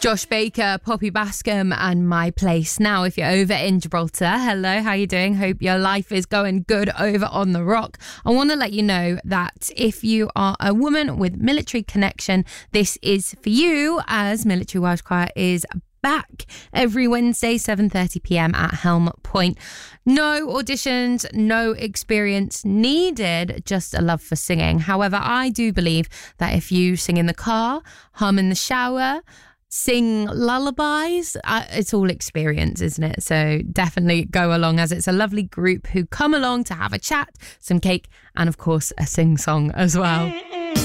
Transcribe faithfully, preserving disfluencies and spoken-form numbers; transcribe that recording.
Josh Baker, Poppy Bascom and My Place. Now, if you're over in Gibraltar, hello, how you doing? Hope your life is going good over on the Rock. I want to let you know that if you are a woman with military connection, this is for you, as Military Welsh Choir is back every Wednesday, seven thirty p.m. at Helm Point. No auditions, no experience needed, just a love for singing. However, I do believe that if you sing in the car, hum in the shower, sing lullabies, uh, it's all experience, isn't it? So definitely go along, as it's a lovely group who come along to have a chat, some cake, and of course a sing song as well.